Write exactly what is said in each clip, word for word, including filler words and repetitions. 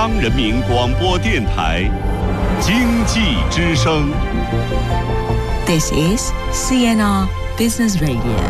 央人民广播电台经济之声。 This is C N R Business Radio。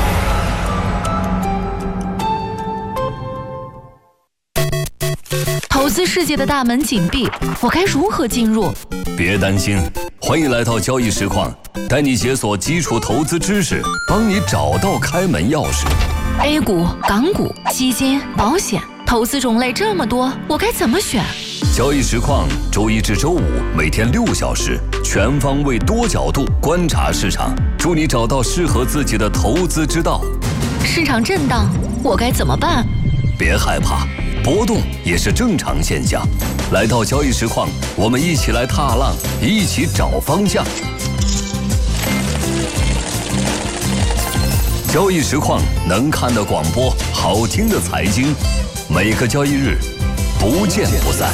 投资世界的大门紧闭，我该如何进入？ 别担心，欢迎来到交易实况，带你解锁基础投资知识，帮你找到开门钥匙。 A 股、港股、基金、保险，投资种类这么多，我该怎么选？ 交易实况周一至周五每天六小时，全方位多角度观察市场，助你找到适合自己的投资之道。 市场震荡，我该怎么办？ 别害怕，波动也是正常现象。来到交易实况，我们一起来踏浪，一起找方向。交易实况能看的广播，好听的财经，每个交易日不见不散。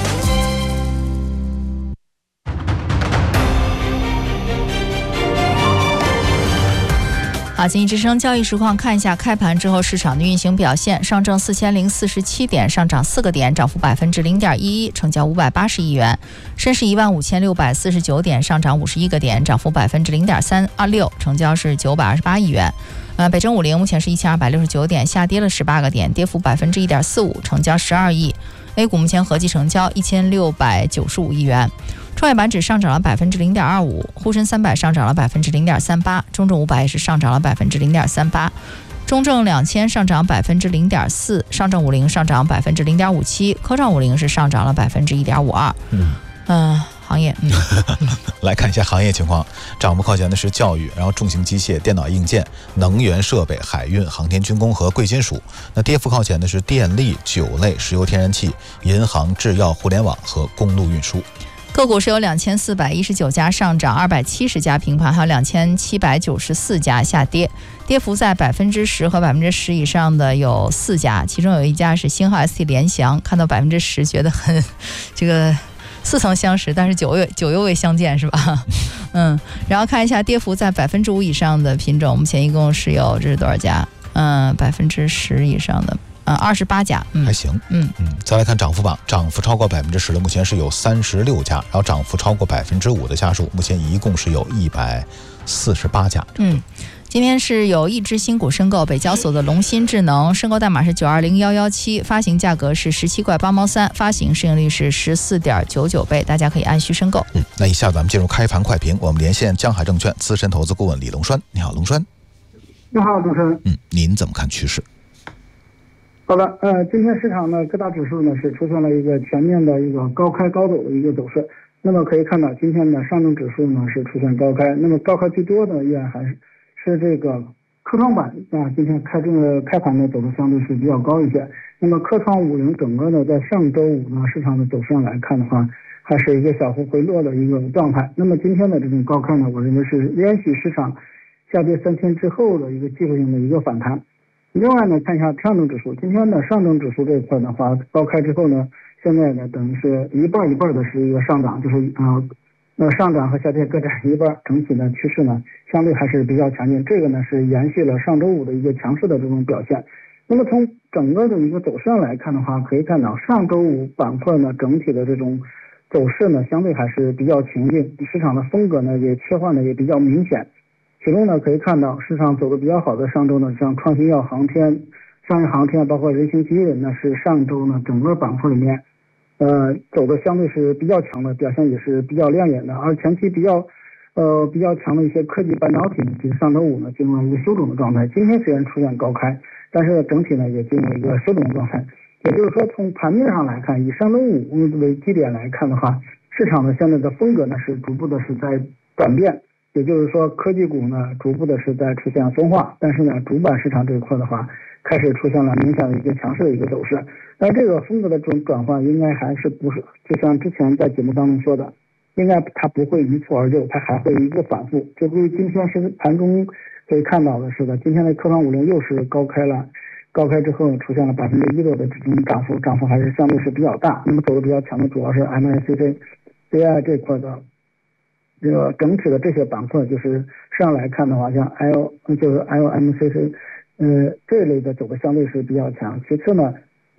好，经济之声交易实况，看一下开盘之后市场的运行表现。上证四千零四十七点，上涨四个点，涨幅百分之零点一一，成交五百八十亿元。深市一万五千六百四十九点，上涨五十一个点，涨幅百分之零点三二六，成交是九百二十八亿元。呃，北证五零目前是一千二百六十九点，下跌了十八个点，跌幅百分之一点四五，成交十二亿。A 股目前合计成交一千六百九十五亿元。创业板指上涨了百分之零点二五，沪深三百上涨了百分之零点三八，中证五百也是上涨了百分之零点三八，中证两千上涨百分之零点四，上证五零上涨百分之零点五七，科创五零是上涨了百分之一点五二。嗯嗯、呃，行业，嗯， 来看一下行业情况。涨幅靠前的是教育，然后重型机械、电脑硬件、能源设备、海运、航天军工和贵金属。那跌幅靠前的是电力、酒类、石油天然气、银行、制药、互联网和公路运输。 个股是有两千四百一十九家上涨，二百七十家平盘，还有两千七百九十四家下跌，跌幅在百分之十和百分之十以上的有四家，其中有一家是星号 S T 联翔，看到百分之十觉得很这个似曾相识，但是久又久又未相见，是吧？嗯，然后看一下跌幅在百分之五以上的品种，目前一共是有这是多少家？嗯，百分之十以上的。呃，二十八家、嗯， 还行， 嗯嗯。再来看涨幅榜，涨幅超过百分之十的目前是有三十六家，然后涨幅超过百分之五的家数，目前一共是有一百四十八家。 嗯，今天是有一只新股申购，北交所的龙芯智能，申购代码是九二零一一七，发行价格是十七块八毛三，发行市盈率是十四点九九倍，大家可以按需申购。 嗯，那一下咱们进入开盘快评，我们连线江海证券资深投资顾问李龙栓。你好，龙栓。 你好，主持人。 嗯，您怎么看趋势？ 好的，呃，今天市场呢各大指数呢是出现了一个全面的一个高开高走的一个走势。那么可以看到，今天呢上证指数呢是出现高开，那么高开最多的依然还是是这个科创板啊，今天开这个开盘呢走的相对是比较高一些。那么科创五零整个呢在上周五呢市场的走势上来看的话，还是一个小幅回落的一个状态。那么今天的这种高开呢，我认为是连续市场下跌三天之后的一个机会性的一个反弹。另外呢，看一下上证指数，今天呢上证指数这一块的话，高开之后呢，现在呢等于是一半一半的是一个上涨，就是呃，那上涨和下跌各占一半，整体的趋势呢相对还是比较强劲。这个呢是延续了上周五的一个强势的这种表现。那么从整个的一个走势上来看的话，可以看到上周五板块呢整体的这种走势呢相对还是比较强劲，市场的风格呢也切换的也比较明显。其中呢，可以看到市场走的比较好的上周呢，像创新药、航天、商业航天，包括人形机器人呢，是上周呢整个板块里面，呃，走的相对是比较强的，表现也是比较亮眼的。而前期比较，呃，比较强的一些科技半导体，其实上周五呢进入了一个休整的状态。今天虽然出现高开，但是整体呢也进入了一个休整的状态。也就是说，从盘面上来看，以上周五为基点来看的话，市场的现在的风格呢是逐步的是在转变。也就是说，科技股呢逐步的是在出现分化，但是呢主板市场这一块的话开始出现了明显的一个强势的一个走势。但这个风格的这种转换应该还是不是就像之前在节目当中说的，应该它不会一蹴而就，它还会一个反复。就比如今天是盘中可以看到的是的，今天的科创五零又是高开了，高开之后出现了百分之一多的这种涨幅，涨幅还是相对是比较大。那么走的比较强的主要是 M A C C、C I 这块的。这个整体的这些板块，就是上来看的话，像 L 就是 L M C C， 呃这一类的走的相对是比较强。其次呢，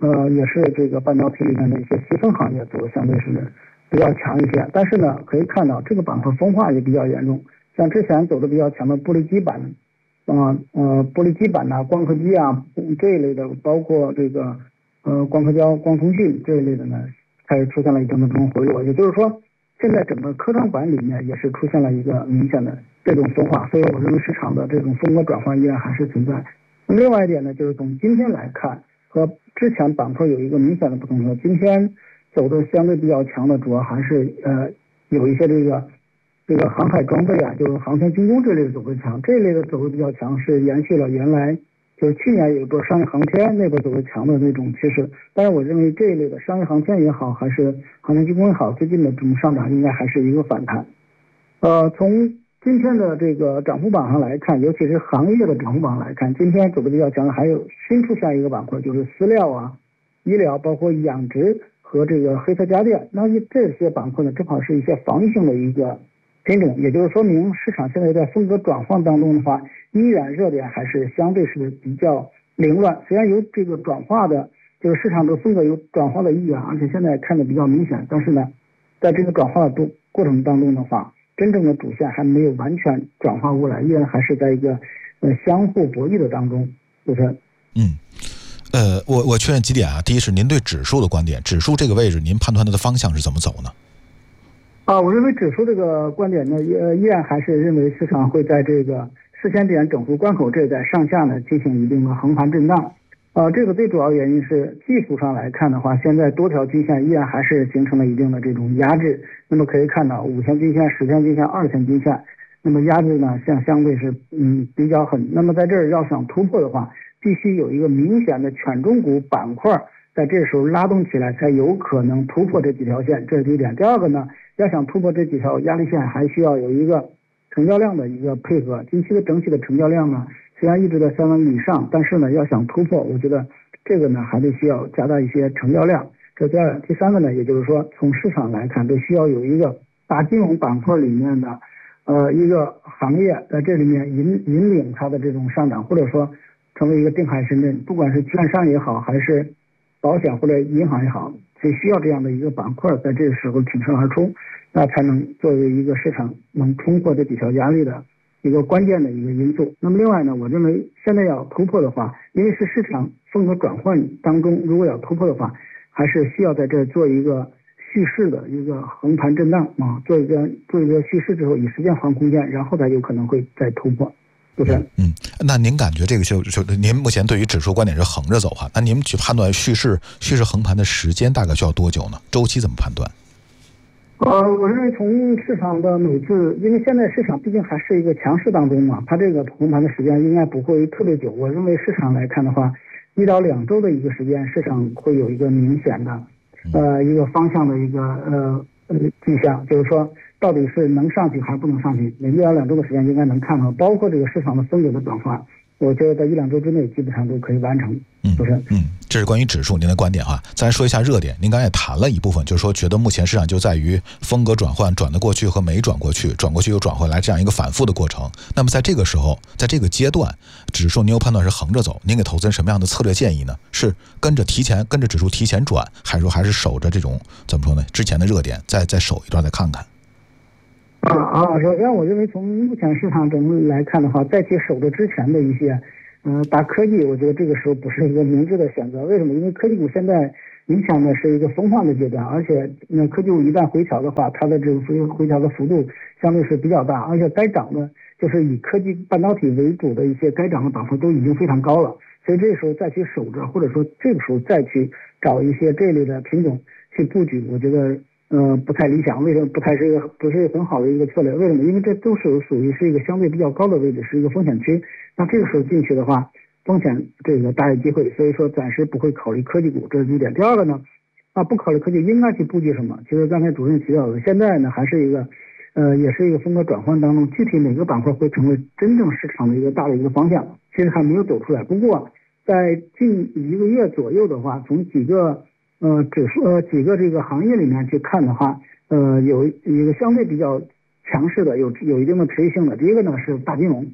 呃，也是这个半导体里面的一些细分行业走的相对是比较强一些。但是呢，可以看到这个板块分化也比较严重，像之前走的比较强的玻璃基板，啊呃玻璃基板呐、啊、光刻机啊这一类的，包括这个呃光刻胶、光通讯这一类的呢，开始出现了一定的这种回落。也就是说，现在整个科创板里面也是出现了一个明显的这种分化，所以我认为市场的这种风格转换依然还是存在。另外一点呢，就是从今天来看，和之前板块有一个明显的不同，今天走的相对比较强的，主要还是呃有一些这个这个航海装备啊，就是航天军工这类的走的强，这一类的走的比较强，是延续了原来就是去年有一波商业航天那边走的强的那种趋势。但是我认为这一类的商业航天也好，还是航天军工也好，最近的这种上涨应该还是一个反弹。呃，从今天的这个涨幅榜上来看，尤其是行业的涨幅榜来看，今天走的比较强的还有新出现一个板块，就是饲料啊、医疗，包括养殖和这个黑色家电。那这些板块呢，正好是一些防御性的一个品种，也就是说明市场现在在风格转换当中的话，依然热点还是相对是比较凌乱。虽然有这个转化的，就是市场的风格有转化的意愿，而且现在看的比较明显，但是呢，在这个转化的过程当中的话，真正的主线还没有完全转化过来，依然还是在一个呃相互博弈的当中。主持人， 嗯，呃，我我确认几点啊？第一是您对指数的观点，指数这个位置您判断它的方向是怎么走呢？ 啊，我认为指数这个观点呢，呃，依然还是认为市场会在这个四千点整数关口这一带上下呢进行一定的横盘震荡。呃，这个最主要原因是技术上来看的话，现在多条均线依然还是形成了一定的这种压制。那么可以看到五天均线、十天均线、二天均线，那么压制呢相相对是嗯比较狠。那么在这儿要想突破的话，必须有一个明显的权重股板块在这时候拉动起来，才有可能突破这几条线，这是第一点。第二个呢，要想突破这几条压力线，还需要有一个成交量的一个配合。近期的整体的成交量呢，虽然一直在三万亿以上，但是呢，要想突破，我觉得这个呢还得需要加大一些成交量。这第二，第三个呢，也就是说从市场来看，都需要有一个大金融板块里面的呃一个行业在这里面引引领它的这种上涨，或者说成为一个定海神针，不管是券商也好，还是保险或者银行也好，就需要这样的一个板块在这个时候挺身而出，那才能作为一个市场能冲破这几条压力的一个关键的一个因素。那么另外呢，我认为现在要突破的话，因为是市场风格转换当中，如果要突破的话，还是需要在这做一个蓄势的一个横盘震荡啊，做一个做一个蓄势之后，以时间还空间，然后才有可能会再突破。对不对？ 嗯，那您感觉这个就就您目前对于指数观点是横着走哈？那您去判断蓄势蓄势横盘的时间大概需要多久呢？周期怎么判断？ 呃，我认为从市场的每次，因为现在市场毕竟还是一个强势当中嘛，它这个横盘的时间应该不会特别久。我认为市场来看的话，一到两周的一个时间，市场会有一个明显的呃一个方向的一个呃呃迹象，就是说到底是能上去还是不能上去，每一到两周的时间应该能看到，包括这个市场的风格的转换，我觉得在一两周之内基本上都可以完成。 嗯， 就是嗯，这是关于指数您的观点哈。再来说一下热点，您刚才也谈了一部分，就是说觉得目前市场就在于风格转换，转得过去和没转过去，转过去又转回来这样一个反复的过程。那么在这个时候，在这个阶段，指数您又判断是横着走，您给投资人什么样的策略建议呢？是跟着提前跟着指数提前转，还是说还是守着这种怎么说呢？之前的热点再再守一段再看看？ 啊啊，首先我认为从目前市场整体来看的话，再去守着之前的一些嗯、呃、大科技，我觉得这个时候不是一个明智的选择。为什么？因为科技股现在明显的是一个分化的阶段，而且那科技股一旦回调的话，它的这个回回调的幅度相对是比较大，而且该涨的就是以科技半导体为主的一些该涨的板块都已经非常高了，所以这个时候再去守着，或者说这个时候再去找一些这类的品种去布局，我觉得呃不太理想。为什么不太是一个不是很好的一个策略？为什么？因为这都是属于是一个相对比较高的位置，是一个风险区。那这个时候进去的话，风险这个大有机会，所以说暂时不会考虑科技股，这是第一点。第二个呢，啊不考虑科技应该去布局什么？其实刚才主任提到的，现在呢还是一个呃也是一个风格转换当中，具体哪个板块会成为真正市场的一个大的一个方向，其实还没有走出来。不过在近一个月左右的话，从几个呃指数呃几个这个行业里面去看的话，呃有一个相对比较强势的，有有一定的持续性的。第一个呢是大金融。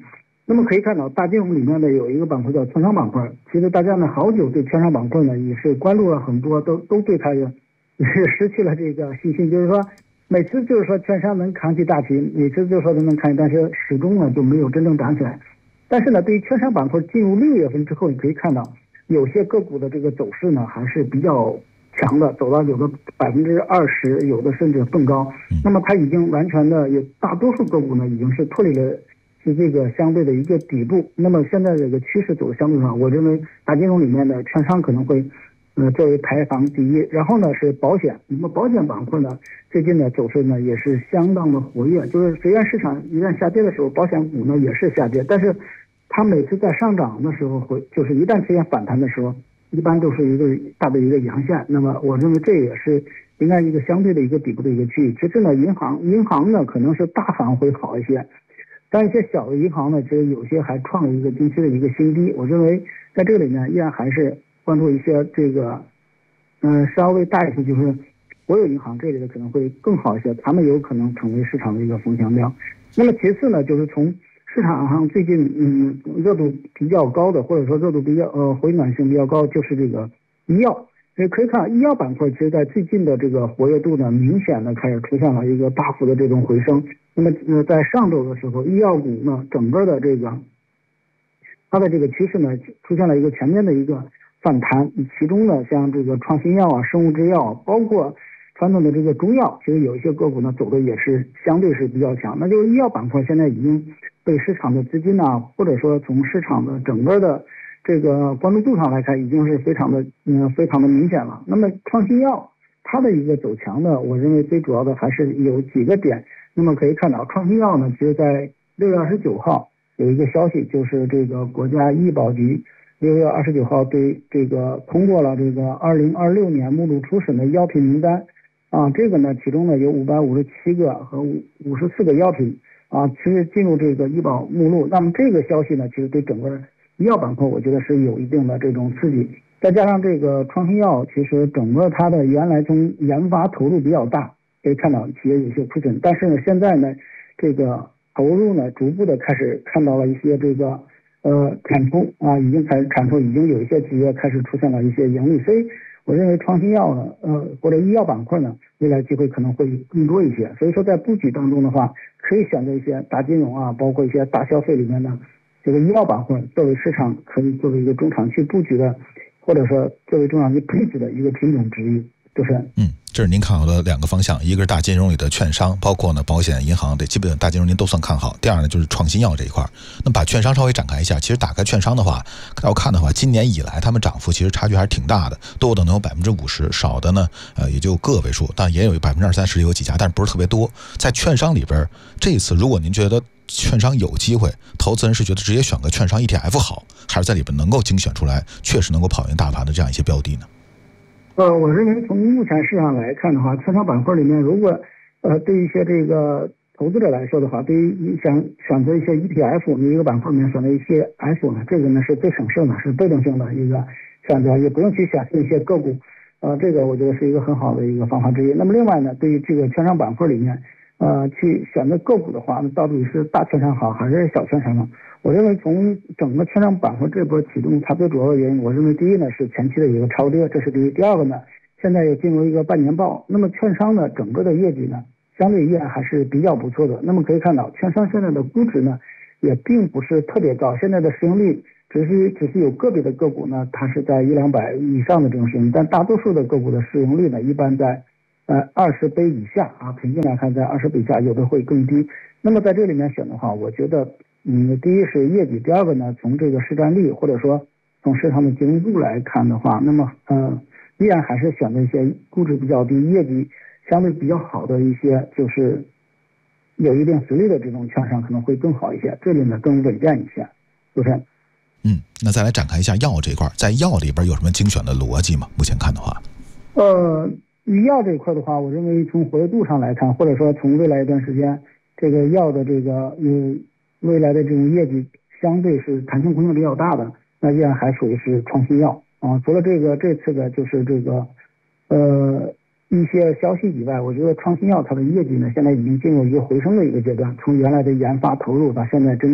那么可以看到，大金融里面呢有一个板块叫券商板块。其实大家呢好久对券商板块呢也是关注了很多，都都对它也是失去了这个信心。就是说，每次就是说券商能扛起大旗，每次就是说都能扛起，但是始终呢就没有真正涨起来。但是呢，对于券商板块进入六月份之后，你可以看到有些个股的这个走势呢还是比较强的，走到有的百分之二十，有的甚至更高。那么它已经完全的，有大多数个股呢已经是脱离了。是这个相对的一个底部。那么现在这个趋势走的相对上，我认为大金融里面的券商可能会，呃，作为排行第一。然后呢是保险，那么保险板块呢最近的走势呢也是相当的活跃。就是虽然市场一旦下跌的时候，保险股呢也是下跌，但是它每次在上涨的时候会，就是一旦出现反弹的时候，一般都是一个大的一个阳线。那么我认为这也是应该一个相对的一个底部的一个区域。其次呢，银行银行呢可能是大行会好一些。但一些小的银行呢，其实有些还创了一个近期的一个新低。我认为在这个里面依然还是关注一些这个，嗯、呃，稍微大一些，就是国有银行这里的可能会更好一些，他们有可能成为市场的一个风向标。那么其次呢，就是从市场上最近嗯热度比较高的，或者说热度比较呃回暖性比较高，就是这个医药。也可以看医药板块，其实在最近的这个活跃度呢，明显的开始出现了一个大幅的这种回升。那么呃，在上周的时候，医药股呢，整个的这个它的这个趋势呢，出现了一个全面的一个反弹。其中呢，像这个创新药啊、生物制药，包括传统的这个中药，其实有一些个股呢走的也是相对是比较强。那就是医药板块现在已经被市场的资金呢、啊，或者说从市场的整个的这个关注度上来看，已经是非常的嗯非常的明显了。那么创新药它的一个走强呢，我认为最主要的还是有几个点。那么可以看到，创新药呢，其实在六月二十九号有一个消息，就是这个国家医保局六月二十九号对这个通过了这个二零二六年目录初审的药品名单啊，这个呢其中呢有五百五十七个和五十四个药品啊，其实进入这个医保目录。那么这个消息呢，其实对整个医药板块我觉得是有一定的这种刺激。再加上这个创新药，其实整个它的原来从研发投入比较大。可以看到企业有些亏损，但是呢，现在呢，这个投入呢，逐步的开始看到了一些这个呃产出啊，已经开始产出，已经有一些企业开始出现了一些盈利，所以我认为创新药呢，呃或者医药板块呢，未来机会可能会更多一些。所以说在布局当中的话，可以选择一些大金融啊，包括一些大消费里面的这个医药板块，作为市场可以作为一个中长期布局的，或者说作为中长期配置的一个品种之一。就是嗯，这是您看好的两个方向，一个是大金融里的券商，包括呢保险、银行，这基本大金融您都算看好。第二呢就是创新药这一块。那把券商稍微展开一下，其实打开券商的话，要看的话，今年以来他们涨幅其实差距还是挺大的，多的能有百分之五十，少的呢呃也就个位数，但也有百分之二三十有几家，但是不是特别多。在券商里边，这一次如果您觉得券商有机会，投资人是觉得直接选个券商 E T F 好，还是在里边能够精选出来确实能够跑赢大盘的这样一些标的呢？ 呃，我认为从目前市场来看的话，券商板块里面，如果呃对一些这个投资者来说的话，对于想选择一些 E T F， 你一个板块里面选择一些 F 呢，这个呢是最省事的，是被动性的一个选择，也不用去选择一些个股，呃，这个我觉得是一个很好的一个方法之一。那么另外呢，对于这个券商板块里面，呃，去选择个股的话，那到底是大券商好还是小券商好？我认为从整个券商板块这波启动，它最主要的原因，我认为第一呢是前期的一个超跌，这是第一。第二个呢，现在又进入一个半年报，那么券商的整个的业绩呢，相对依然还是比较不错的。那么可以看到，券商现在的估值呢，也并不是特别高，现在的市盈率只是只是有个别的个股呢，它是在一两百以上的这种市盈率，但大多数的个股的市盈率呢，一般在呃二十倍以下啊，平均来看在二十倍以下，有的会更低。那么在这里面选的话，我觉得。嗯，第一是业绩，第二个呢，从这个市占率或者说从市场的集中度来看的话，那么呃，依然还是选择一些估值比较低、业绩相对比较好的一些，就是有一定实力的这种券商可能会更好一些，这里呢更稳健一些，主持人。 嗯，那再来展开一下药这一块，在药里边有什么精选的逻辑吗？目前看的话， 呃，医药这一块的话，我认为从活跃度上来看，或者说从未来一段时间，这个药的这个嗯。未来的这种业绩相对是弹性空间比较大的，那依然还属于是创新药啊。除了这个这次的就是这个呃一些消息以外，我觉得创新药它的业绩呢现在已经进入一个回升的一个阶段，从原来的研发投入到现在真正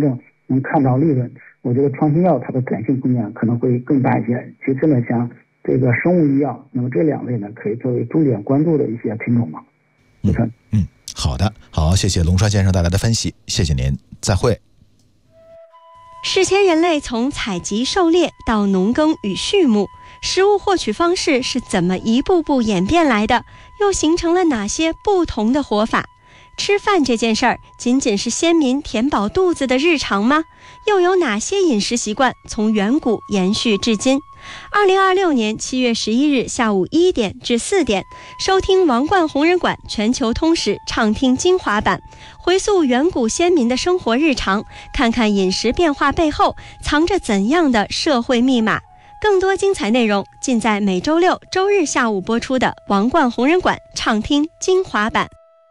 能看到利润，我觉得创新药它的短线空间可能会更大一些。其次呢，像这个生物医药，那么这两类呢，可以作为重点关注的一些品种嘛。 嗯嗯，好的，好，谢谢龙川先生带来的分析，谢谢您，再会。 史前人类从采集狩猎到农耕与畜牧，食物获取方式是怎么一步步演变来的？又形成了哪些不同的活法？吃饭这件事儿，仅仅是先民填饱肚子的日常吗？又有哪些饮食习惯从远古延续至今？二零二六年七月十一日下午一点至四点，收听王冠红人馆全球通史畅听精华版，回溯远古先民的生活日常，看看饮食变化背后藏着怎样的社会密码。更多精彩内容尽在每周六、周日下午播出的王冠红人馆畅听精华版。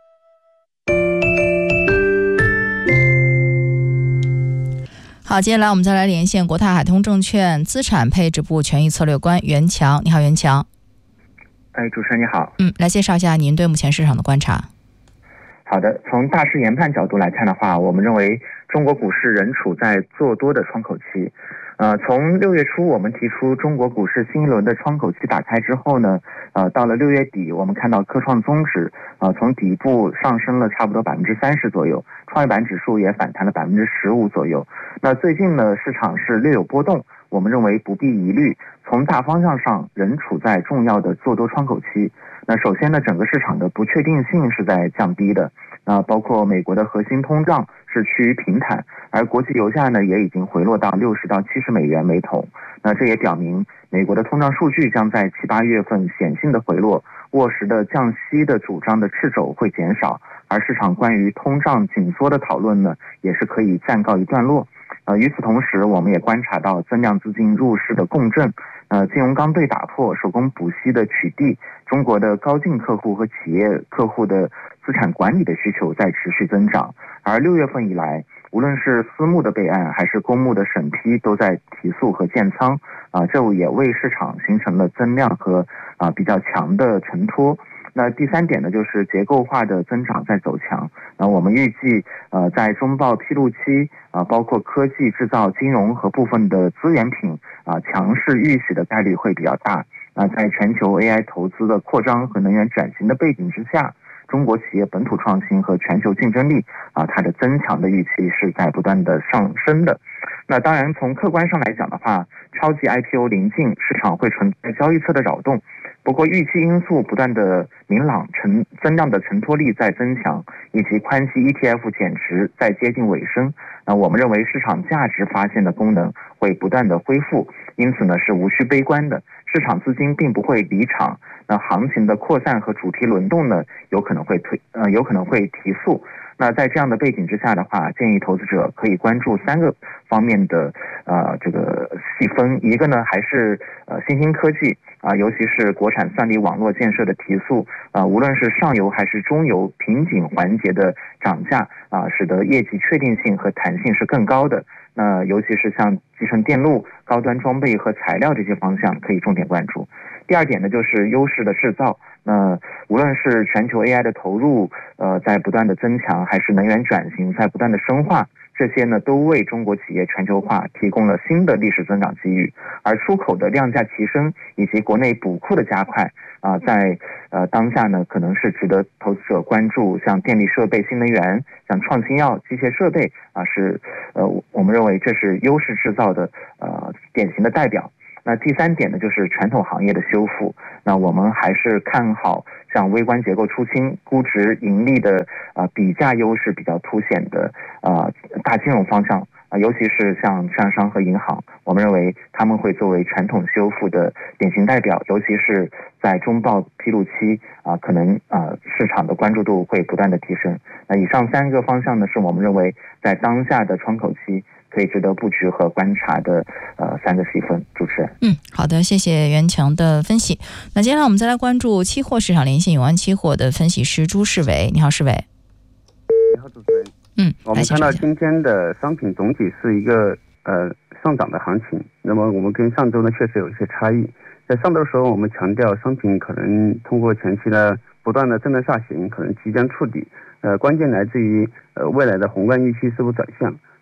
好，接下来我们再来连线国泰海通证券资产配置部权益策略官袁强。你好，袁强。 哎，主持人你好。 嗯，来介绍一下您对目前市场的观察。 好的，从大势研判角度来看的话，我们认为中国股市仍处在做多的窗口期。呃，从六月初我们提出中国股市新一轮的窗口期打开之后呢，呃，到了六月底，我们看到科创综指呃从底部上升了差不多百分之三十左右，创业板指数也反弹了百分之十五左右。那最近呢，市场是略有波动，我们认为不必疑虑，从大方向上仍处在重要的做多窗口期。那首先呢，整个市场的不确定性是在降低的，啊、呃，包括美国的核心通胀是趋于平坦，而国际油价呢也已经回落到六十到七十美元每桶。那这也表明美国的通胀数据将在七八月份显性的回落，沃实的降息的主张的掣肘会减少，而市场关于通胀紧缩的讨论呢，也是可以暂告一段落。呃，与此同时，我们也观察到增量资金入市的共振，呃，金融刚兑打破，手工补息的取缔，中国的高净客户和企业客户的资产管理的需求在持续增长。而六月份以来，无论是私募的备案还是公募的审批，都在提速和建仓，啊、呃，这也为市场形成了增量和啊、呃、比较强的承托。那第三点呢，就是结构化的增长在走强。那我们预计，呃，在中报披露期啊、呃，包括科技、制造、金融和部分的资源品啊、呃，强势遇袭的概率会比较大。那在全球 A I 投资的扩张和能源转型的背景之下，中国企业本土创新和全球竞争力啊，它的增强的预期是在不断的上升的。那当然，从客观上来讲的话，超级 I P O 临近，市场会存在交易侧的扰动。不过，预期因素不断的明朗，承增量的承托力在增强，以及宽期 E T F 减持在接近尾声。那我们认为市场价值发现的功能会不断的恢复，因此呢是无需悲观的。市场资金并不会离场，那行情的扩散和主题轮动呢，有可能会推呃有可能会提速。那在这样的背景之下的话，建议投资者可以关注三个方面的呃这个细分，一个呢还是呃新兴科技啊、呃，尤其是国产算力网络建设的提速啊、呃，无论是上游还是中游瓶颈环节的涨价啊、呃，使得业绩确定性和弹性是更高的。那尤其是像集成电路、高端装备和材料这些方向可以重点关注。第二点呢，就是优势的制造。那无论是全球 A I 的投入，呃，在不断的增强，还是能源转型在不断的深化，这些呢都为中国企业全球化提供了新的历史增长机遇。而出口的量价齐升以及国内补库的加快啊、呃，在呃当下呢，可能是值得投资者关注，像电力设备、新能源、像创新药、机械设备啊、呃，是呃我们认为这是优势制造的呃典型的代表。那第三点呢，就是传统行业的修复。那我们还是看好像微观结构出清、估值盈利的啊、呃、比价优势比较凸显的啊、呃、大金融方向啊、呃，尤其是像券商和银行，我们认为他们会作为传统修复的典型代表，尤其是在中报披露期啊、呃，可能啊、呃、市场的关注度会不断的提升。那以上三个方向呢，是我们认为在当下的窗口期可以值得布局和观察的呃三个细分。主持人， 嗯，好的，谢谢袁强的分析。那接下来我们再来关注期货市场，连线永安期货的分析师朱世伟。你好，世伟。 你好，主持人。 嗯， 我们看到今天的商品总体是一个呃上涨的行情，那么我们跟上周呢确实有一些差异。在上周的时候，我们强调商品可能通过前期呢不断的震荡下行，可能即将触底。呃，关键来自于呃未来的宏观预期是否转向。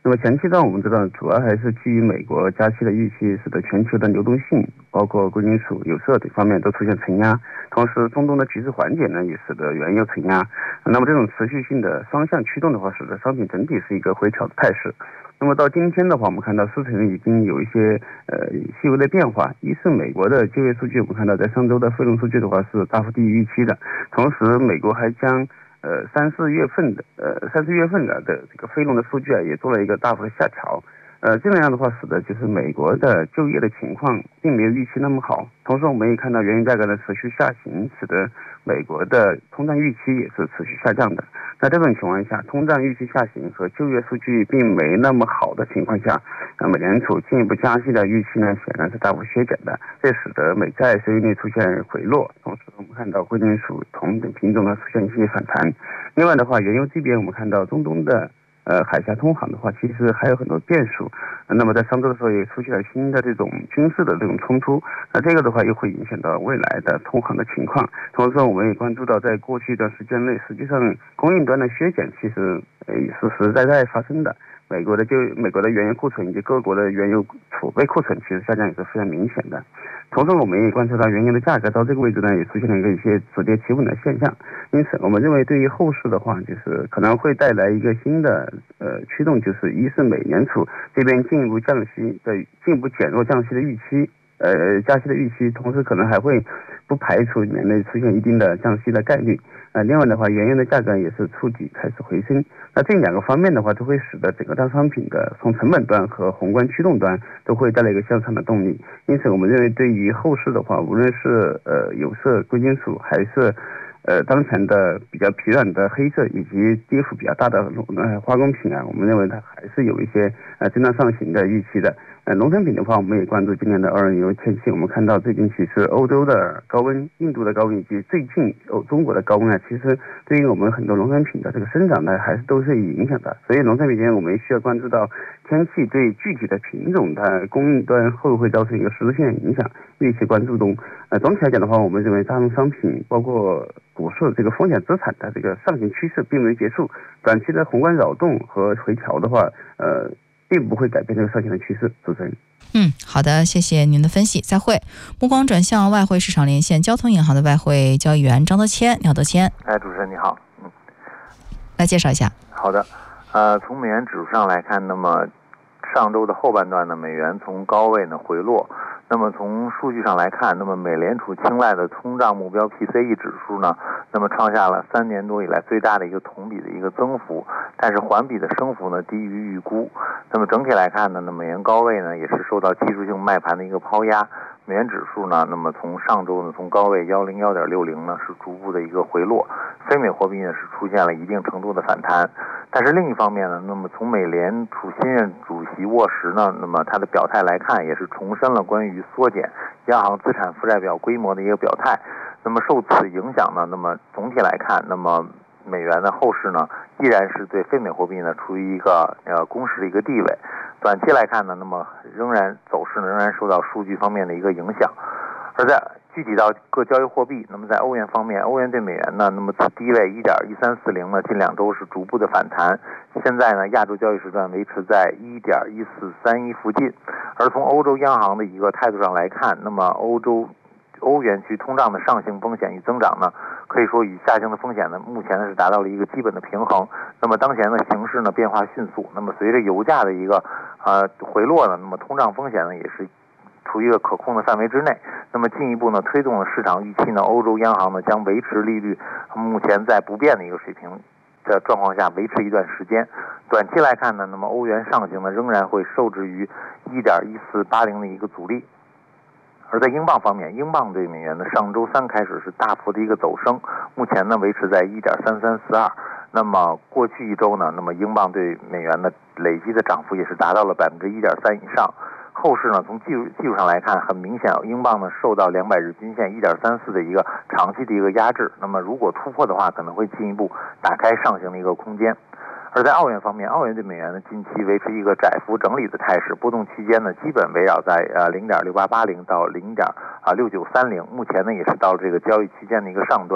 那么前期呢，我们知道主要还是基于美国加息的预期，使得全球的流动性，包括贵金属、有色等方面都出现承压。同时，中东的局势缓解呢，也使得原油承压。那么这种持续性的双向驱动的话，使得商品整体是一个回调的态势。那么到今天的话，我们看到市场已经有一些呃细微的变化。一是美国的就业数据，我们看到在上周的非农数据的话是大幅低于预期的，同时美国还将呃三四月份的呃三四月份的的这个非农的数据啊也做了一个大幅的下调。呃，这样的话使得就是美国的就业的情况并没有预期那么好。同时我们也看到原油价格的持续下行，使得美国的通胀预期也是持续下降的。在这种情况下，通胀预期下行和就业数据并没那么好的情况下，那美联储进一步加息的预期呢，显然是大幅削减的，这使得美债收益率出现回落。同时我们看到贵金属铜等品种呢出现一些反弹。另外的话，原油这边我们看到中东的呃，海峡通航的话，其实还有很多变数。那么在上周的时候也出现了新的这种军事的这种冲突，那这个的话又会影响到未来的通航的情况。同时我们也关注到，在过去一段时间内，实际上供应端的削减其实呃是实实在在发生的。美国的就美国的原油库存以及各国的原油储备库存其实下降也是非常明显的。同时我们也观察到原油的价格到这个位置呢，也出现了一个一些止跌企稳的现象。因此我们认为对于后市的话，就是可能会带来一个新的呃驱动，就是一是美联储这边进一步降息的进一步减弱降息的预期，呃加息的预期，同时可能还会不排除里面内出现一定的降息的概率。呃，另外的话，原油的价格也是触底开始回升。那这两个方面的话，都会使得整个单商品的从成本端和宏观驱动端都会带来一个向上的动力。因此，我们认为对于后市的话，无论是呃有色、贵金属，还是呃当前的比较疲软的黑色以及跌幅比较大的呃化工品啊，我们认为它还是有一些呃震荡上行的预期的。呃，农产品的话，我们也关注今年的二油天气。我们看到最近其实欧洲的高温、印度的高温以及最近欧中国的高温啊，其实对于我们很多农产品的这个生长呢，还是都是有影响的。所以农产品间我们需要关注到天气对具体的品种的供应端会不会造成一个实质性的影响，密切关注中。呃，总体来讲的话，我们认为大宗商品包括股市这个风险资产的这个上行趋势并没结束，短期的宏观扰动和回调的话，呃。并不会改变这个上行的趋势。主持人， 嗯，好的，谢谢您的分析，再会。目光转向外汇市场连线交通银行的外汇交易员张德谦，你好，德谦。 哎，主持人你好，嗯， 来介绍一下。 好的，呃，从美元指数上来看，那么上周的后半段呢，美元从高位呢回落。那么从数据上来看，那么美联储青睐的通胀目标 P C E 指数呢，那么创下了三年多以来最大的一个同比的一个增幅，但是环比的升幅呢低于预估。那么整体来看呢，那美元高位呢也是受到技术性卖盘的一个抛压，美元指数呢，那么从上周呢从高位幺零幺点六零呢是逐步的一个回落，非美货币呢是出现了一定程度的反弹。但是另一方面呢，那么从美联储新任主席沃什呢，那么他的表态来看，也是重申了关于缩减央行资产负债表规模的一个表态。那么受此影响呢，那么总体来看，那么美元的后市呢，依然是对非美货币呢处于一个呃攻势的一个地位。短期来看呢，那么仍然走势呢仍然受到数据方面的一个影响。而在具体到各交易货币，那么在欧元方面，欧元对美元呢，那么自低位一点一三四零呢，近两周是逐步的反弹。现在呢，亚洲交易时段维持在一点一四三一附近。而从欧洲央行的一个态度上来看，那么欧洲欧元区通胀的上行风险与增长呢，可以说与下行的风险呢，目前呢是达到了一个基本的平衡。那么当前的形势呢变化迅速，那么随着油价的一个呃回落呢，那么通胀风险呢也是处于一个可控的范围之内，那么进一步呢推动了市场预期呢，欧洲央行呢将维持利率目前在不变的一个水平的状况下维持一段时间。短期来看呢，那么欧元上行呢仍然会受制于一点一四八零的一个阻力。而在英镑方面，英镑对美元的上周三开始是大幅的一个走升，目前呢维持在一点三三四二。那么过去一周呢，那么英镑对美元的累计的涨幅也是达到了百分之一点三以上。后市呢，从技术技术上来看，很明显，英镑呢受到两百日均线一点三四的一个长期的一个压制。那么如果突破的话，可能会进一步打开上行的一个空间。而在澳元方面，澳元对美元呢近期维持一个窄幅整理的态势，波动区间呢基本围绕在呃零点六八八零到零点啊六九三零，目前呢也是到了这个交易区间的一个上端。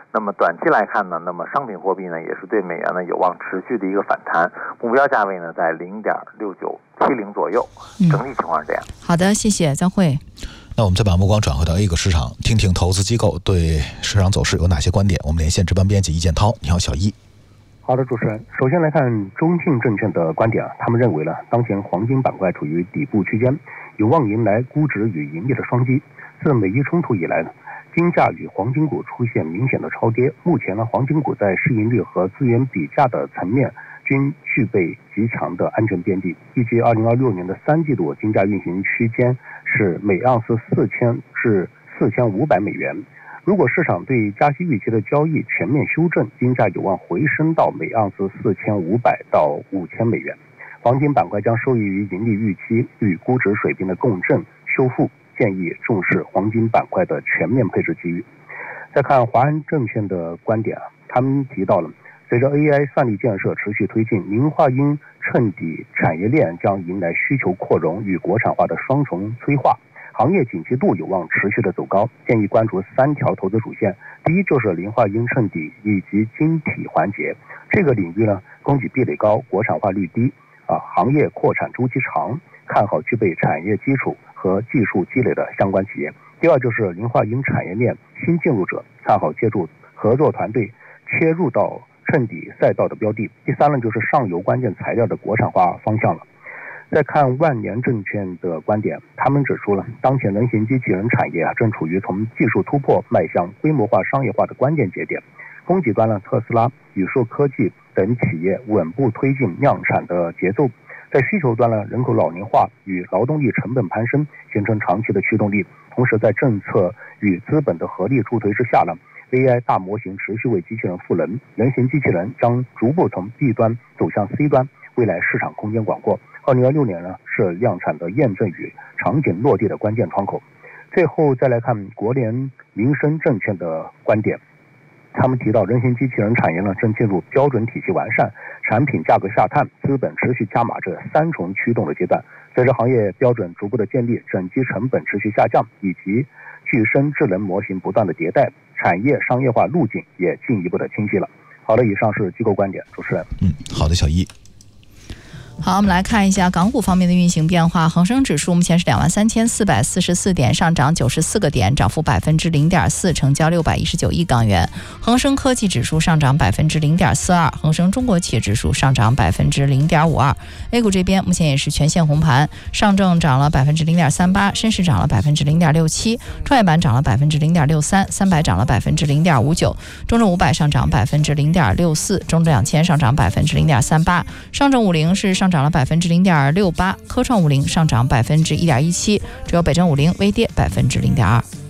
那么短期来看呢，那么商品货币呢也是对美元呢有望持续的一个反弹，目标价位呢在零点六九七零左右，整体情况是这样。 嗯、好的，谢谢，再会。 那我们再把目光转回到 A 股市场，听听投资机构对市场走势有哪些观点。我们连线值班编辑易建涛，你好，小易。 好的，主持人，首先来看中信证券的观点啊，他们认为呢，当前黄金板块处于底部区间，有望迎来估值与盈利的双击。自美伊冲突以来呢，金价与黄金股出现明显的超跌。目前呢，黄金股在市盈率和资源比价的层面均具备极强的安全边际。预计二零二六年的三季度金价运行区间是每盎司四千至四千五百美元。如果市场对加息预期的交易全面修正，金价有望回升到每盎司四千五百到五千美元。黄金板块将受益于盈利预期与估值水平的共振修复，建议重视黄金板块的全面配置机遇。再看华安证券的观点啊，他们提到了，随着 A I 算力建设持续推进，磷化铟衬底产业链将迎来需求扩容与国产化的双重催化，行业景气度有望持续的走高，建议关注三条投资主线。第一就是磷化铟衬底以及晶体环节，这个领域呢，供给壁垒高，国产化率低啊，行业扩产周期长，看好具备产业基础和技术积累的相关企业。第二就是磷化铟产业链新进入者，看好借助合作团队切入到衬底赛道的标的。第三呢，就是上游关键材料的国产化方向了。再看万年证券的观点，他们指出了当前人形机器人产业啊，正处于从技术突破迈向规模化商业化的关键节点。供给端呢，特斯拉、宇硕科技等企业稳步推进量产的节奏。在需求端呢，人口老龄化与劳动力成本攀升形成长期的驱动力。同时，在政策与资本的合力助推之下呢 ，A I 大模型持续为机器人赋能，人形机器人将逐步从 B 端走向 C 端，未来市场空间广阔。二零二六年呢，是量产的验证与场景落地的关键窗口。最后再来看国联民生证券的观点。他们提到，人形机器人产业呢正进入标准体系完善、产品价格下探、资本持续加码这三重驱动的阶段。随着行业标准逐步的建立，整机成本持续下降，以及具身智能模型不断的迭代，产业商业化路径也进一步的清晰了。好的，以上是机构观点，主持人。 嗯，好的，小易。 好，我们来看一下港股方面的运行变化。恒生指数目前是两万三千四百四十四点，上涨九十四个点，涨幅百分之零点四，成交六百一十九亿港元。恒生科技指数上涨百分之零点四二，恒生中国企业指数上涨百分之零点五二。A 股这边目前也是全线红盘，上证涨了百分之零点三八，深市涨了百分之零点六七，创业板涨了百分之零点六三，三百涨了百分之零点五九，中证五百上涨百分之零点六四，中证两千上涨百分之零点三八，上证五零是上涨了百分之零点六八，科创五零上涨百分之一点一七，只有北证五零微跌百分之零点二。